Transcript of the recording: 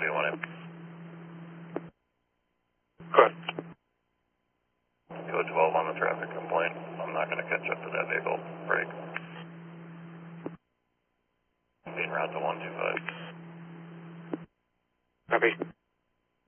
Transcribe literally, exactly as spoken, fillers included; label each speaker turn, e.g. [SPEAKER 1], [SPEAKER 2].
[SPEAKER 1] Copy, one eight.
[SPEAKER 2] Good.
[SPEAKER 1] Code twelve on the traffic complaint. I'm not going to catch up to that vehicle. Break. Being route to one two five.
[SPEAKER 2] Copy.